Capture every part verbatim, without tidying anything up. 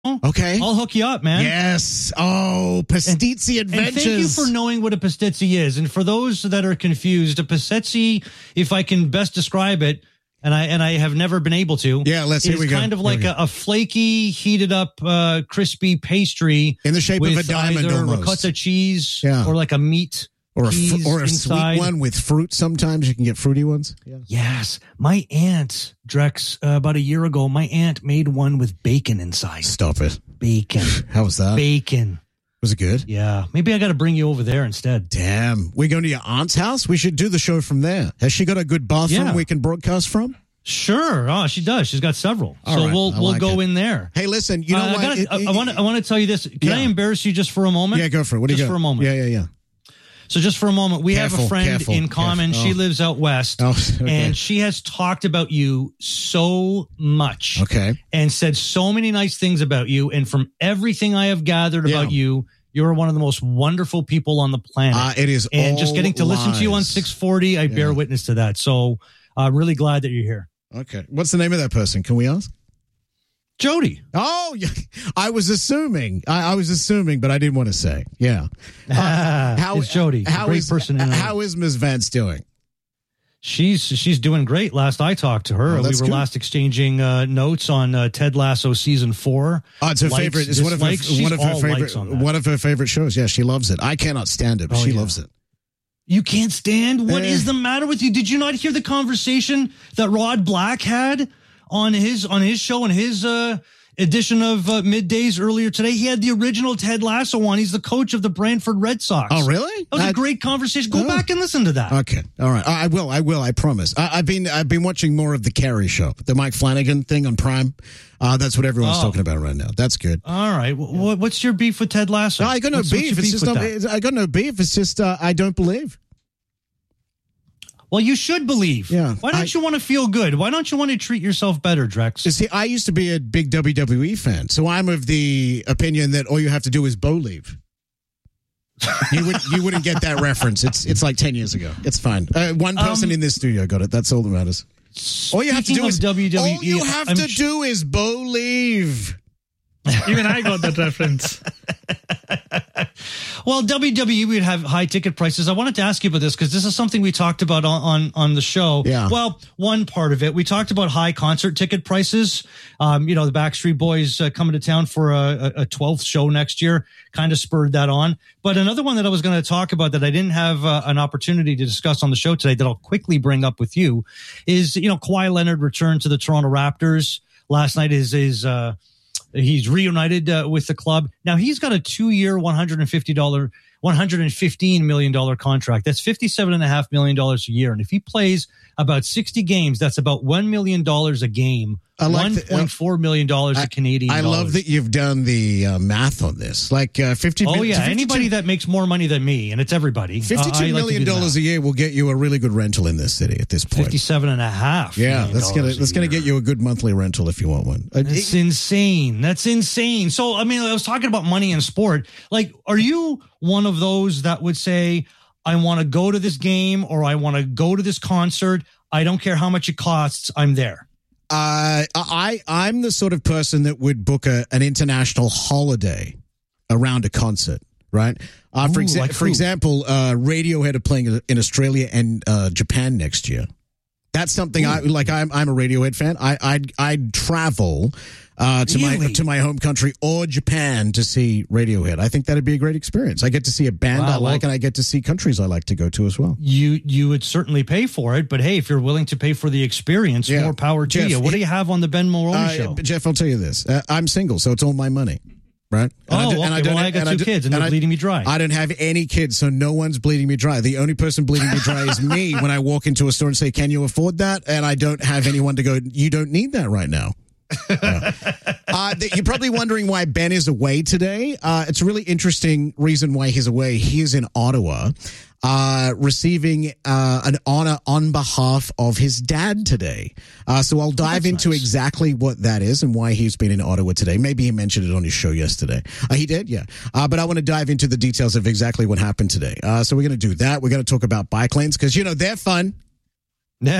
Okay. I'll hook you up, man. Yes. Oh, Pastizzi And Adventures. thank you for knowing what a pastizzi is. And for those that are confused, a pastizzi, if I can best describe it, and I and I have never been able to. Yeah, let's here is we go. kind of Here like we a, a flaky, heated up, uh, crispy pastry in the shape of a diamond, either almost. ricotta cheese, Yeah. or like a meat, or a cheese fr- or a inside. sweet one with fruit. Sometimes you can get fruity ones. Yeah. Yes, my aunt Drex uh, about a year ago. My aunt made one with bacon inside. Stop it. Bacon. How was that? Bacon. Was it good? Yeah, maybe I got to bring you over there instead. Damn. We're going to your aunt's house? We should do the show from there. Has she got a good bathroom Yeah. we can broadcast from? Sure. Oh, she does. She's got several. All so right. we'll I we'll like go it. in there. Hey, listen, you know Uh, what? I, gotta, It- I, it- I want to I want to tell you this. Can Yeah. I embarrass you just for a moment? Yeah, go for it. What do you just got? for a moment. Yeah, yeah, yeah. So just for a moment, we have Careful, a friend careful, in common. careful. She Oh. lives out west, Oh, okay. and she has talked about you so much. Okay. And said so many nice things about you. And from everything I have gathered Yeah. about you, you're one of the most wonderful people on the planet. Uh, it is and all just getting to listen to you on lies. six forty, I bear Yeah. witness to that. So I'm really glad that you're here. Okay. What's the name of that person? Can we ask? Jody. Oh, yeah. I was assuming. I, I was assuming, but I didn't want to say. Yeah. Uh, It's Jody. How a great is, person. to know. How is Miz Vance doing? She's she's doing great. Last I talked to her, Oh, we were that's good. last exchanging uh, notes on uh, Ted Lasso season four. Oh, it's her Likes, favorite. It's one of her dislikes. She's one of her all favorite likes on that. one of her favorite shows. Yeah, she loves it. I cannot stand it, but Oh, she yeah. loves it. You can't stand? What is Eh. the matter with you? Did you not hear the conversation that Rod Black had on his on his show and his uh, edition of uh, Middays earlier today? He had the original Ted Lasso on. He's the coach of the Brantford Red Sox. Oh, really? That was I- a great conversation. Go Oh. back and listen to that. Okay, all right. I I will. I will. I promise. I, I've been. I've been watching more of the Carey show, the Mike Flanagan thing on Prime. Uh, that's what everyone's Oh. talking about right now. That's good. All right. Wh- What's your beef with Ted Lasso? No, I got no What's- what's beef. your It's just. with Not, that? I got no beef. It's just. Uh, I don't believe. Well, you should believe. Yeah, Why don't I- you want to feel good? Why don't you want to treat yourself better, Drex? You see, I used to be a big W W E fan, so I'm of the opinion that all you have to do is bow leave. you would you wouldn't get that reference. It's it's like ten years ago. It's fine. Uh, one person Um, in this studio got it. That's all that matters. All you have to Speaking do of is W W E, all you have I'm to sh- do is bow leave. Even I got that reference. Well, W W E would have high ticket prices. I wanted to ask you about this because this is something we talked about on, on, on the show. Yeah. Well, one part of it, we talked about high concert ticket prices. Um, you know, the Backstreet Boys uh, coming to town for a, a twelfth show next year kind of spurred that on. But another one that I was going to talk about that I didn't have uh, an opportunity to discuss on the show today that I'll quickly bring up with you is, you know, Kawhi Leonard returned to the Toronto Raptors last night. Is is uh, He's reunited uh, with the club. Now he's got a two-year, one hundred fifty dollars, one hundred fifteen million dollars contract. That's fifty-seven point five million dollars a year. And if he plays about sixty games, that's about one million dollars a game. I like one the- point four million dollars I- a Canadian I dollars. love that you've done the uh, math on this. Like uh, fifty. Oh, yeah. fifty-two Anybody that makes more money than me, and it's everybody. uh, I Fifty-two like to million do the dollars math. a year will get you a really good rental in this city at this point. Fifty-seven and a half. Yeah, million that's gonna dollars a that's gonna year. get you a good monthly rental if you want one. Uh, That's insane. That's insane. So, I mean, I was talking about money in sport. Like, are you one of those that would say, I want to go to this game or I want to go to this concert? I don't care how much it costs. I'm there. Uh, I I'm the sort of person that would book a, an international holiday around a concert, right? Uh, for Ooh, exa- like for who? example, uh, Radiohead are playing in Australia and uh, Japan next year. That's something I like. I'm I'm a Radiohead fan. I I'd I'd travel uh, to my Really? to my home country or Japan to see Radiohead. I think that'd be a great experience. I get to see a band Wow, I like, well- and I get to see countries I like to go to as well. You you would certainly pay for it, but hey, if you're willing to pay for the experience, Yeah. more power to Jeff, you. What he- do you have on the Ben Maroney Uh, show? Jeff, I'll tell you this: uh, I'm single, so it's all my money, right? Oh, do- okay. Well, I got and two do- kids, and they're I- bleeding me dry. I don't have any kids, so no one's bleeding me dry. The only person bleeding me dry is me when I walk into a store and say, "Can you afford that?" And I don't have anyone to go, "You don't need that right now." Yeah. uh, th- you're probably wondering why Ben is away today. Uh, it's a really interesting reason why he's away. He is in Ottawa, uh, receiving uh, an honor on behalf of his dad today. Uh, so I'll dive that's into nice. exactly what that is and why he's been in Ottawa today. Maybe he mentioned it on his show yesterday. Uh, he did, yeah. Uh, but I want to dive into the details of exactly what happened today. Uh, so we're going to do that. We're going to talk about bike lanes because, you know, they're fun. Yeah.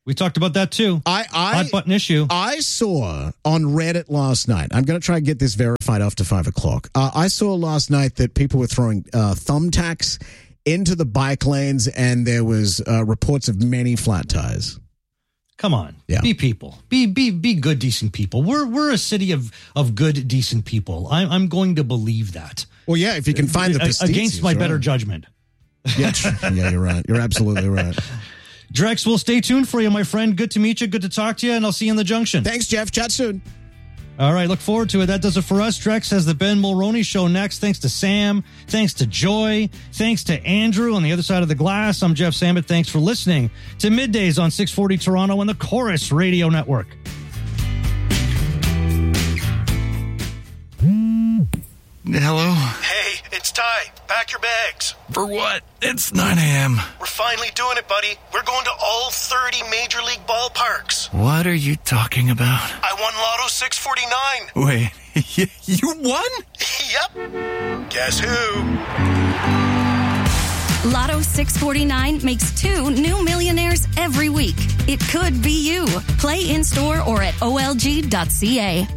We talked about that too. I, I Hot button issue. I saw on Reddit last night. I'm going to try and get this verified after five o'clock. Uh, I saw last night that people were throwing uh, thumbtacks into the bike lanes, and there was uh, reports of many flat tires. Come on, yeah. Be people. Be be be good, decent people. We're we're a city of of good, decent people. I'm I'm going to believe that. Well, yeah, if you can find the Against pasties, my right? better judgment. Yeah, yeah, you're right. You're absolutely right. Drex, we'll stay tuned for you, my friend. Good to meet you. Good to talk to you, and I'll see you in the junction. Thanks, Jeff. Chat soon. All right, look forward to it. That does it for us. Drex has the Ben Mulroney Show next. Thanks to Sam. Thanks to Joy. Thanks to Andrew on the other side of the glass. I'm Jeff Samet. Thanks for listening to Middays on six forty Toronto and the Chorus Radio Network. Hello? Hey, it's Ty. Pack your bags. For what? It's nine a.m. We're finally doing it, buddy. We're going to all thirty Major League ballparks. What are you talking about? I won Lotto six forty-nine. Wait, you won? Yep. Guess who? Lotto six forty-nine makes two new millionaires every week. It could be you. Play in-store or at O L G dot C A.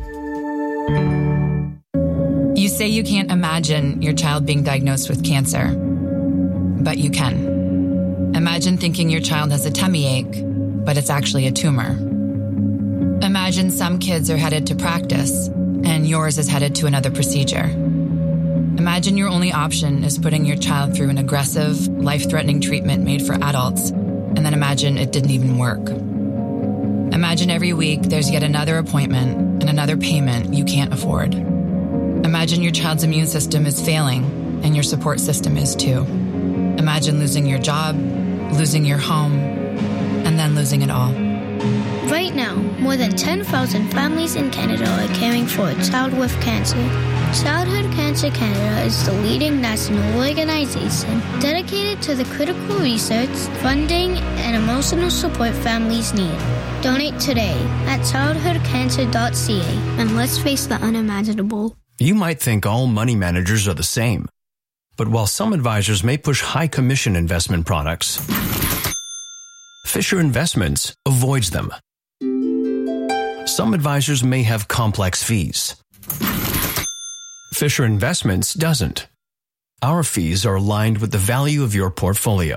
You say you can't imagine your child being diagnosed with cancer, but you can. Imagine thinking your child has a tummy ache, but it's actually a tumor. Imagine some kids are headed to practice, and yours is headed to another procedure. Imagine your only option is putting your child through an aggressive, life-threatening treatment made for adults, and then imagine it didn't even work. Imagine every week there's yet another appointment and another payment you can't afford. Imagine your child's immune system is failing, and your support system is too. Imagine losing your job, losing your home, and then losing it all. Right now, more than ten thousand families in Canada are caring for a child with cancer. Childhood Cancer Canada is the leading national organization dedicated to the critical research, funding, and emotional support families need. Donate today at childhood cancer dot c a, and let's face the unimaginable. You might think all money managers are the same. But while some advisors may push high commission investment products, Fisher Investments avoids them. Some advisors may have complex fees. Fisher Investments doesn't. Our fees are aligned with the value of your portfolio.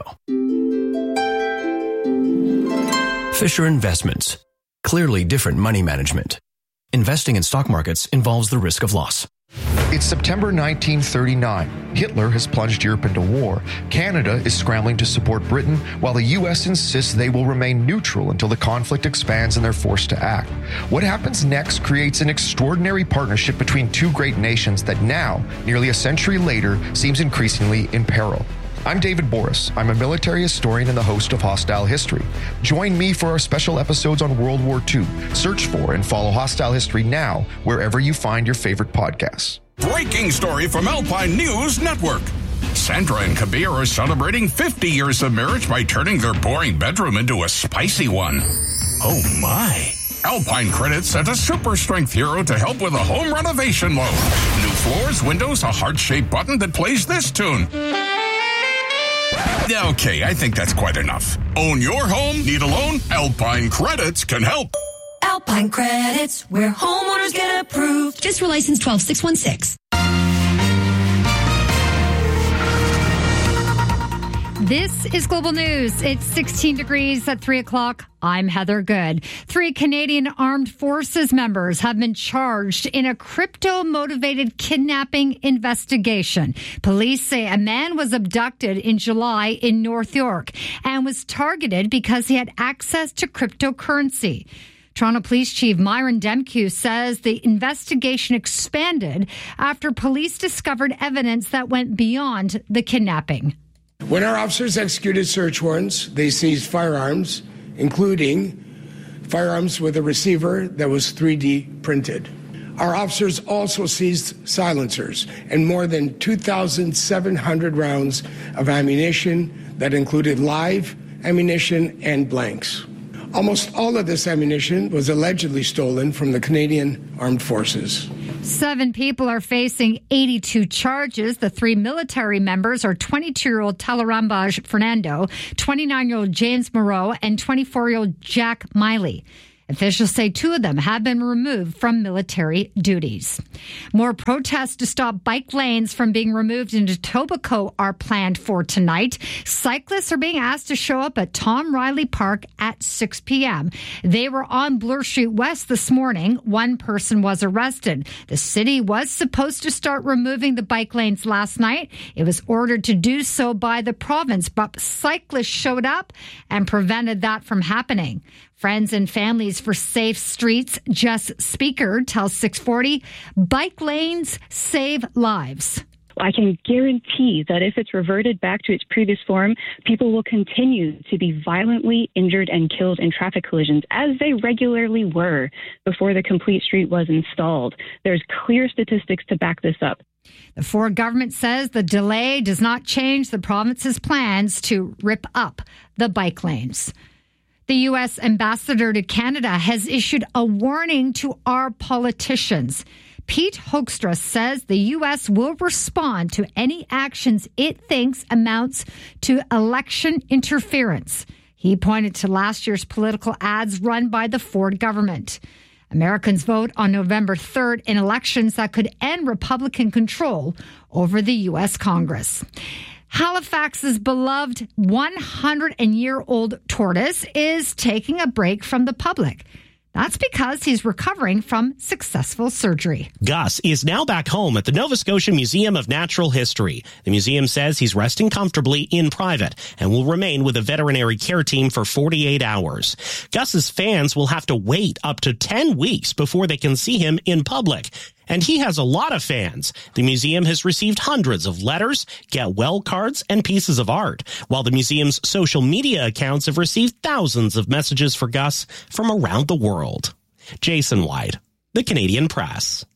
Fisher Investments. Clearly different money management. Investing in stock markets involves the risk of loss. It's September nineteen thirty-nine. Hitler has plunged Europe into war. Canada is scrambling to support Britain, while the U S insists they will remain neutral until the conflict expands and they're forced to act. What happens next creates an extraordinary partnership between two great nations that now, nearly a century later, seems increasingly in peril. I'm David Boris. I'm a military historian and the host of Hostile History. Join me for our special episodes on World War Two. Search for and follow Hostile History now, wherever you find your favorite podcasts. Breaking story from Alpine News Network. Sandra and Kabir are celebrating fifty years of marriage by turning their boring bedroom into a spicy one. Oh my. Alpine Credit sent a super strength hero to help with a home renovation loan. New floors, windows, a heart-shaped button that plays this tune. Okay, I think that's quite enough. Own your home? Need a loan? Alpine Credits can help. Alpine Credits, where homeowners get approved. Just license twelve six one six. This is Global News. It's sixteen degrees at three o'clock. I'm Heather Good. Three Canadian Armed Forces members have been charged in a crypto-motivated kidnapping investigation. Police say a man was abducted in July in North York and was targeted because he had access to cryptocurrency. Toronto Police Chief Myron Demkew says the investigation expanded after police discovered evidence that went beyond the kidnapping. When our officers executed search warrants, they seized firearms, including firearms with a receiver that was three D printed. Our officers also seized silencers and more than two thousand seven hundred rounds of ammunition that included live ammunition and blanks. Almost all of this ammunition was allegedly stolen from the Canadian Armed Forces. Seven people are facing eighty-two charges. The three military members are twenty-two-year-old Talarambaj Fernando, twenty-nine-year-old James Moreau, and twenty-four-year-old Jack Miley. Officials say two of them have been removed from military duties. More protests to stop bike lanes from being removed in Etobicoke are planned for tonight. Cyclists are being asked to show up at Tom Riley Park at six p.m. They were on Bloor Street West this morning. One person was arrested. The city was supposed to start removing the bike lanes last night. It was ordered to do so by the province, but cyclists showed up and prevented that from happening. Friends and Families for Safe Streets, Jess Speaker, tells six forty, bike lanes save lives. I can guarantee that if it's reverted back to its previous form, people will continue to be violently injured and killed in traffic collisions, as they regularly were before the complete street was installed. There's clear statistics to back this up. The Ford government says the delay does not change the province's plans to rip up the bike lanes. The U S ambassador to Canada has issued a warning to our politicians. Pete Hoekstra says the U S will respond to any actions it thinks amounts to election interference. He pointed to last year's political ads run by the Ford government. Americans vote on November third in elections that could end Republican control over the U S Congress. Halifax's beloved one hundred year old tortoise is taking a break from the public. That's because he's recovering from successful surgery. Gus is now back home at the Nova Scotia Museum of Natural History. The museum says he's resting comfortably in private and will remain with a veterinary care team for forty-eight hours. Gus's fans will have to wait up to ten weeks before they can see him in public. And he has a lot of fans. The museum has received hundreds of letters, get well cards, and pieces of art, while the museum's social media accounts have received thousands of messages for Gus from around the world. Jason White, The Canadian Press.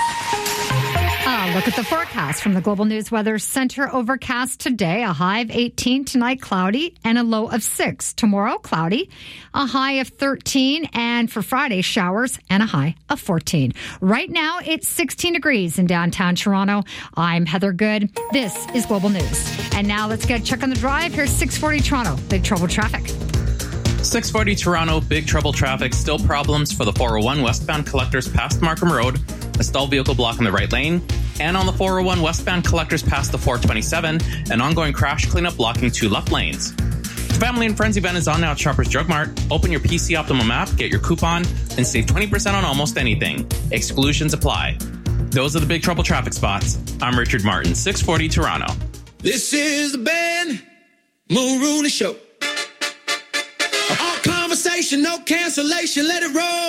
A look at the forecast from the Global News Weather Center. Overcast today, a high of eighteen, tonight cloudy, and a low of six. Tomorrow, cloudy, a high of thirteen, and for Friday, showers and a high of fourteen. Right now, it's sixteen degrees in downtown Toronto. I'm Heather Good. This is Global News. And now let's get a check on the drive. Here's six forty Toronto. Big trouble traffic. six forty Toronto, big trouble traffic. Still problems for the four oh one westbound collectors past Markham Road. A stalled vehicle blocking the right lane. And on the four oh one westbound collectors past the four twenty-seven, an ongoing crash cleanup blocking two left lanes. The Family and Friends event is on now at Shoppers Drug Mart. Open your P C Optimum app, get your coupon, and save twenty percent on almost anything. Exclusions apply. Those are the big trouble traffic spots. I'm Richard Martin, six forty Toronto. This is the Ben Mulrooney Show. All conversation, no cancellation, let it roll.